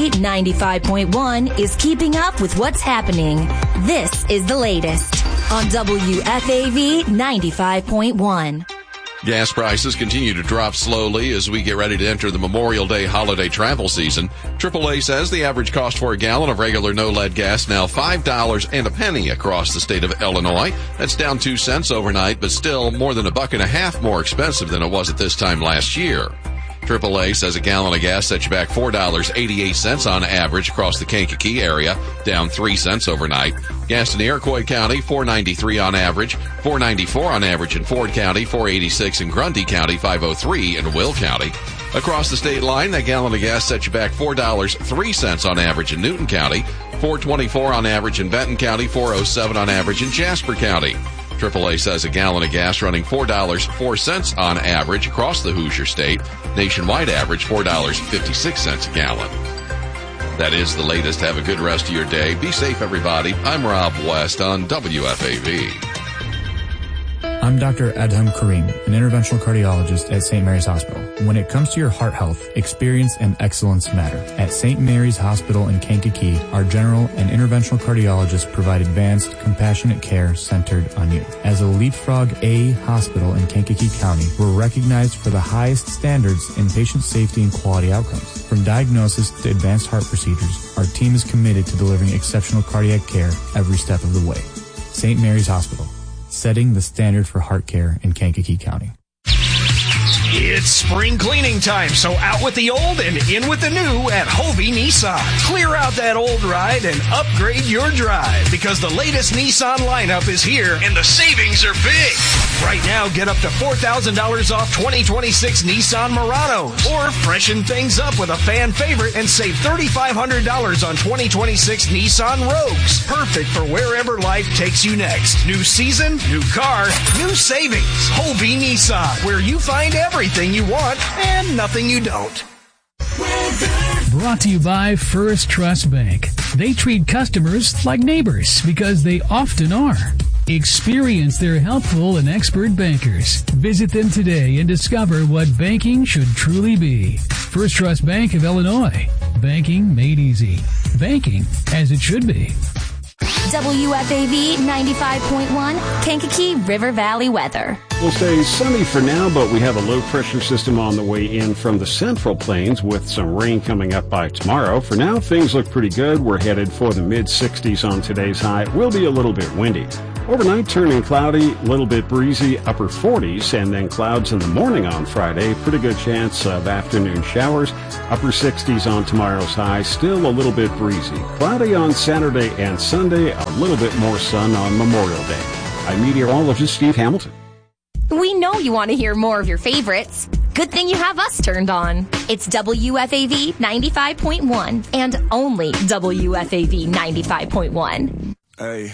WFAV 95.1 is keeping up with what's happening. This is the latest on WFAV 95.1. Gas prices continue to drop slowly as we get ready to enter the Memorial Day holiday travel season. AAA says the average cost for a gallon of regular no-lead gas now $5 and a penny across the state of Illinois. That's down 2 cents overnight, but still more than $1.50 more expensive than it was at this time last year. AAA says a gallon of gas sets you back $4.88 on average across the Kankakee area, down 3 cents overnight. Gas in Iroquois County, $4.93 on average, $4.94 on average in Ford County, $4.86 in Grundy County, $5.03 in Will County. Across the state line, a gallon of gas sets you back $4.03 on average in Newton County, $4.24 on average in Benton County, $4.07 on average in Jasper County. AAA says a gallon of gas running $4.04 on average across the Hoosier State. Nationwide average $4.56 a gallon. That is the latest. Have a good rest of your day. Be safe, everybody. I'm Rob West on WFAV. I'm Dr. Adham Karim, an interventional cardiologist at St. Mary's Hospital. When it comes to your heart health, experience and excellence matter. At St. Mary's Hospital in Kankakee, our general and interventional cardiologists provide advanced, compassionate care centered on you. As a Leapfrog A hospital in Kankakee County, we're recognized for the highest standards in patient safety and quality outcomes. From diagnosis to advanced heart procedures, our team is committed to delivering exceptional cardiac care every step of the way. St. Mary's Hospital, setting the standard for heart care in Kankakee County. It's spring cleaning time, so out with the old and in with the new at Hovey Nissan. Clear out that old ride and upgrade your drive because the latest Nissan lineup is here and the savings are big. Right now, get up to $4,000 off 2026 Nissan Muranos or freshen things up with a fan favorite and save $3,500 on 2026 Nissan Rogues. Perfect for wherever life takes you next. New season, new car, new savings. Hovey Nissan, where you find everything you want and nothing you don't. Brought to you by First Trust Bank. They treat customers like neighbors because they often are. Experience their helpful and expert bankers. Visit them today and discover what banking should truly be. First Trust Bank of Illinois. Banking made easy. Banking as it should be. WFAV 95.1, Kankakee River Valley weather. We'll stay sunny for now, but we have a low pressure system on the way in from the Central Plains with some rain coming up by tomorrow. For now, things look pretty good. We're headed for the mid-60s on today's high. It will be a little bit windy. Overnight, turning cloudy, a little bit breezy, upper 40s, and then clouds in the morning on Friday. Pretty good chance of afternoon showers. Upper 60s on tomorrow's high, still a little bit breezy. Cloudy on Saturday and Sunday, a little bit more sun on Memorial Day. I'm meteorologist Steve Hamilton. We know you want to hear more of your favorites. Good thing you have us turned on. It's WFAV 95.1 and only WFAV 95.1. Hey.